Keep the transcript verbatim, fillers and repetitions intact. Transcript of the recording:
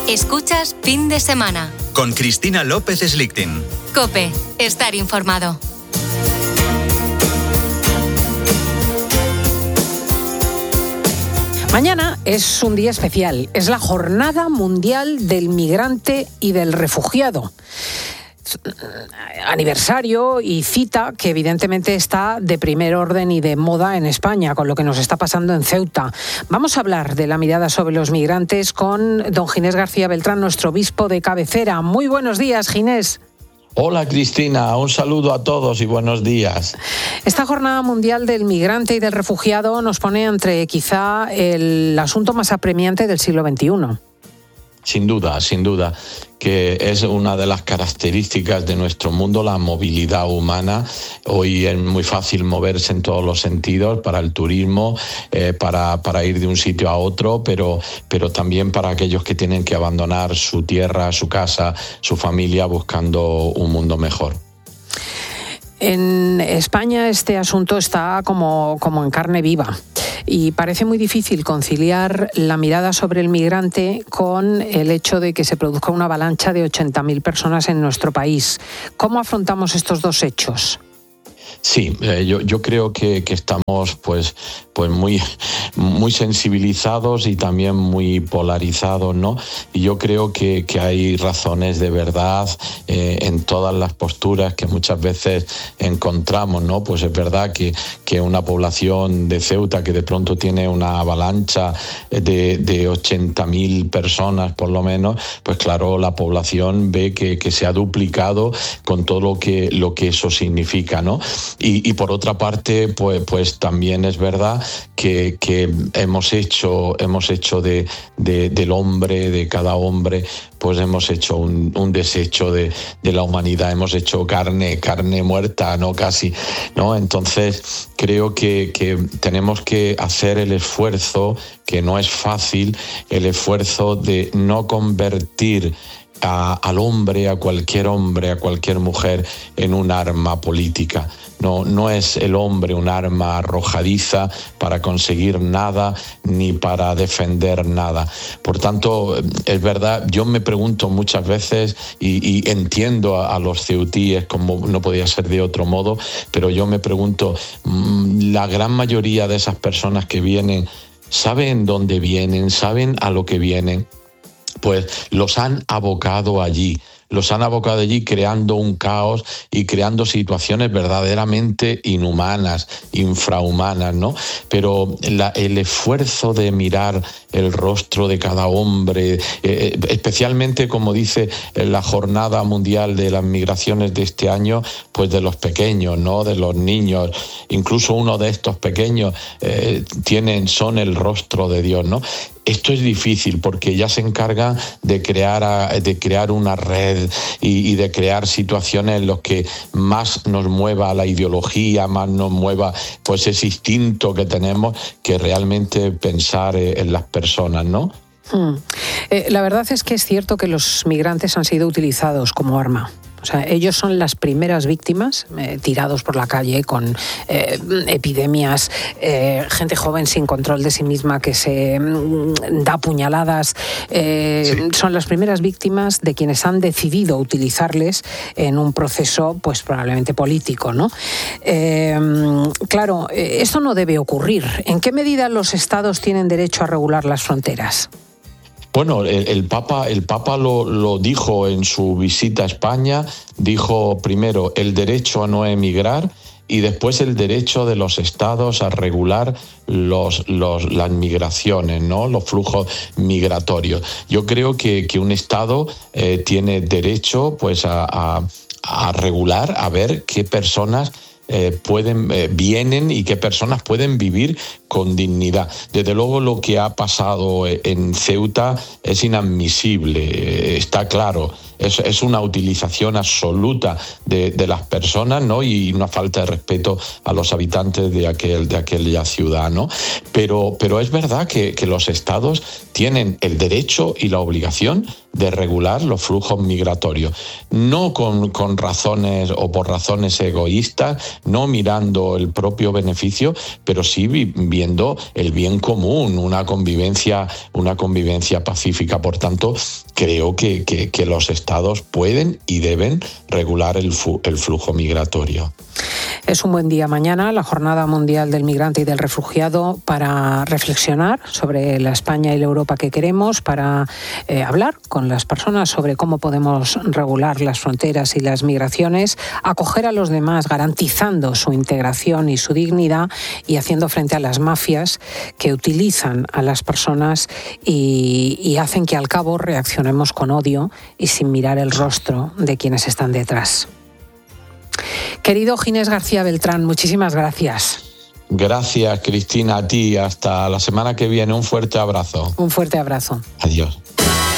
Escuchas Fin de Semana. Con Cristina López Slichting. COPE. Estar informado. Mañana es un día especial. Es la Jornada Mundial del Migrante y del Refugiado. Aniversario y cita que evidentemente está de primer orden y de moda en España, con lo que nos está pasando en Ceuta. Vamos a hablar de la mirada sobre los migrantes con don Ginés García Beltrán, nuestro obispo de cabecera. Muy buenos días, Ginés. Hola Cristina, un saludo a todos y buenos días. Esta Jornada Mundial del Migrante y del Refugiado nos pone entre quizá el asunto más apremiante del siglo veintiuno. Sin duda, sin duda, que es una de las características de nuestro mundo, la movilidad humana. Hoy es muy fácil moverse en todos los sentidos, para el turismo, eh, para, para ir de un sitio a otro, pero, pero también para aquellos que tienen que abandonar su tierra, su casa, su familia, buscando un mundo mejor. En España este asunto está como, como en carne viva y parece muy difícil conciliar la mirada sobre el migrante con el hecho de que se produzca una avalancha de ochenta mil personas en nuestro país. ¿Cómo afrontamos estos dos hechos? Sí, eh, yo, yo creo que, que estamos pues, pues muy, muy sensibilizados y también muy polarizados, ¿no? Y yo creo que, que hay razones de verdad eh, en todas las posturas que muchas veces encontramos, ¿no? Pues es verdad que, que una población de Ceuta que de pronto tiene una avalancha de, de ochenta mil personas por lo menos, pues claro, la población ve que, que se ha duplicado con todo lo que, lo que eso significa, ¿no? Y, y por otra parte, pues, pues también es verdad que, que hemos hecho, hemos hecho de, de, del hombre, de cada hombre, pues hemos hecho un, un desecho de, de la humanidad, hemos hecho carne, carne muerta, ¿no? Casi, ¿no? Entonces, creo que, que tenemos que hacer el esfuerzo, que no es fácil, el esfuerzo de no convertir A, al hombre, a cualquier hombre, a cualquier mujer en un arma política. No, no es el hombre un arma arrojadiza para conseguir nada ni para defender nada. Por tanto, es verdad, yo me pregunto muchas veces y, y entiendo a, a los ceutíes como no podía ser de otro modo, pero yo me pregunto, la gran mayoría de esas personas que vienen, ¿saben dónde vienen? ¿Saben a lo que vienen? Pues los han abocado allí, los han abocado allí creando un caos y creando situaciones verdaderamente inhumanas, infrahumanas, ¿no? Pero la, el esfuerzo de mirar el rostro de cada hombre, eh, especialmente, como dice la Jornada Mundial de las Migraciones de este año, pues de los pequeños, ¿no? De los niños, incluso uno de estos pequeños eh, tienen, son el rostro de Dios, ¿no? Esto es difícil porque ya se encarga de crear, de crear una red y, y de crear situaciones en las que más nos mueva la ideología, más nos mueva pues ese instinto que tenemos que realmente pensar en las personas, ¿no? Hmm. Eh, la verdad es que es cierto que los migrantes han sido utilizados como arma. O sea, ellos son las primeras víctimas, eh, tirados por la calle con eh, epidemias, eh, gente joven sin control de sí misma que se mm, da puñaladas. Eh, sí. Son las primeras víctimas de quienes han decidido utilizarles en un proceso, pues probablemente político, ¿no? Eh, claro, esto no debe ocurrir. ¿En qué medida los estados tienen derecho a regular las fronteras? Bueno, el, el Papa, el Papa lo, lo dijo en su visita a España, dijo primero el derecho a no emigrar y después el derecho de los estados a regular los, los, las migraciones, ¿no? Los flujos migratorios. Yo creo que, que un estado eh, tiene derecho pues, a, a, a regular, a ver qué personas Eh, pueden, eh, vienen y qué personas pueden vivir con dignidad. Desde luego lo que ha pasado en Ceuta es inadmisible, eh, está claro. es, es una utilización absoluta de, de las personas, ¿no? Y una falta de respeto a los habitantes de, aquel, de aquella ciudad, ¿no? Pero, pero es verdad que, que los estados tienen el derecho y la obligación de regular los flujos migratorios, no con, con razones o por razones egoístas, no mirando el propio beneficio, pero sí viendo el bien común, una convivencia, una convivencia pacífica. Por tanto, creo que, que, que los estados pueden y deben regular el, el flujo migratorio. Es un buen día mañana, la Jornada Mundial del Migrante y del Refugiado, para reflexionar sobre la España y la Europa que queremos, para eh, hablar con las personas sobre cómo podemos regular las fronteras y las migraciones, acoger a los demás garantizando su integración y su dignidad y haciendo frente a las mafias que utilizan a las personas y, y hacen que al cabo reaccionemos con odio y sin mirar el rostro de quienes están detrás. Querido Ginés García Beltrán, muchísimas gracias. Gracias, Cristina, a ti. Hasta la semana que viene. Un fuerte abrazo. Un fuerte abrazo. Adiós.